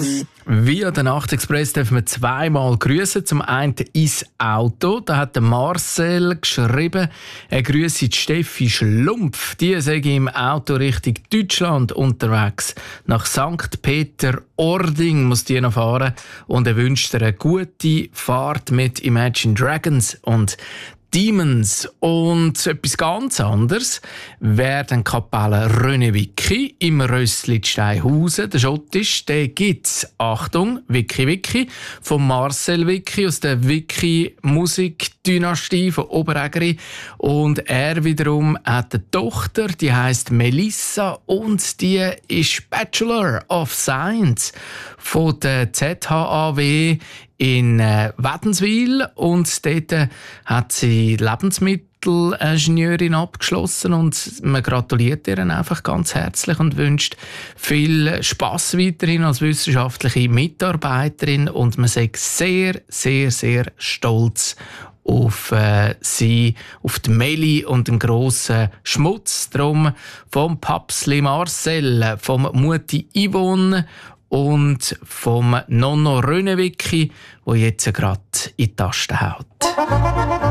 Via den Nachtexpress dürfen wir zweimal grüßen. Zum einen ins Auto. Da hat der Marcel geschrieben, er grüsse die Steffi Schlumpf. Die sei im Auto Richtung Deutschland unterwegs. Nach St. Peter-Ording muss die noch fahren. Und er wünscht ihr eine gute Fahrt mit Imagine Dragons und Demons. Und etwas ganz anderes wäre dann Kapelle Rönewicki im Rössli Steinhausen. Der Schottisch, der gibt's, Achtung, Wicki, von Marcel Wicki aus der Wicki-Musikdynastie von Oberägeri. Und er wiederum hat eine Tochter, die heisst Melissa und die ist Bachelor of Science von der ZHAW in Wädenswil, und dort hat sie Lebensmittelingenieurin abgeschlossen, und man gratuliert ihr einfach ganz herzlich und wünscht viel Spass weiterhin als wissenschaftliche Mitarbeiterin, und man sagt sehr, sehr, sehr stolz auf sie, auf die Meli und den grossen Schmutz. Drum vom Papsli Marcel, vom Mutti Yvonne und vom Nonno Rönewicki, der jetzt gerade in die Tasten haut.